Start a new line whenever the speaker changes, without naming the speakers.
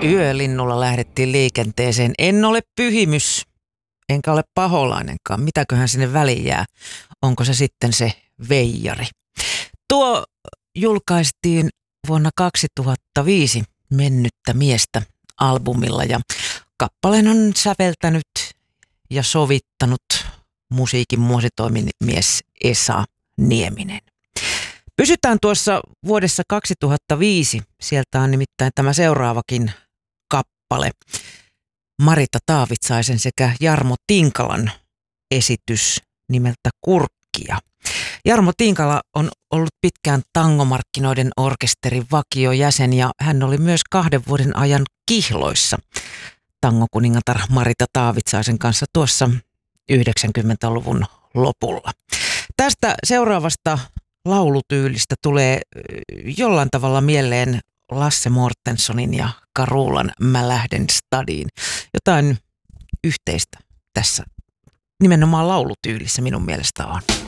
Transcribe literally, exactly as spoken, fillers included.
Yölinnulla lähdettiin liikenteeseen. En ole pyhimys, enkä ole paholainenkaan. Mitäköhän sinne väliin jää? Onko se sitten se veijari? Tuo julkaistiin vuonna kaksituhattaviisi Mennyttä miestä -albumilla ja kappaleen on säveltänyt ja sovittanut musiikin muositoimimies Esa Nieminen. Pysytään tuossa vuodessa kaksituhattaviisi. Sieltä on nimittäin tämä seuraavakin kappale. Marita Taavitsaisen sekä Jarmo Tinkalan esitys nimeltä Kurkkia. Jarmo Tinkala on ollut pitkään tangomarkkinoiden orkesterin vakiojäsen ja hän oli myös kahden vuoden ajan Kihloissa tangokuningatar Marita Taavitsaisen kanssa tuossa yhdeksänkymmentäluvun lopulla. Tästä seuraavasta laulutyylistä tulee jollain tavalla mieleen Lasse Mortenssonin ja Carulan Mä lähden stadiin. Jotain yhteistä tässä nimenomaan laulutyylissä minun mielestä on.